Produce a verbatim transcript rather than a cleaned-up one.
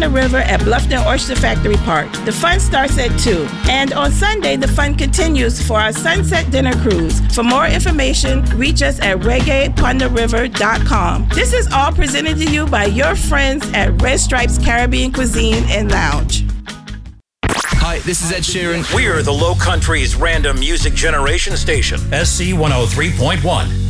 the river at Bluffton Oyster Factory Park. The fun starts at two. And on Sunday, the fun continues for our Sunset Dinner Cruise. For more information, reach us at reggae panda river dot com. This is all presented to you by your friends at Red Stripes Caribbean Cuisine and Lounge. Hi, this is Ed Sheeran. We're the Low Country's random music generation station. S C one oh three point one.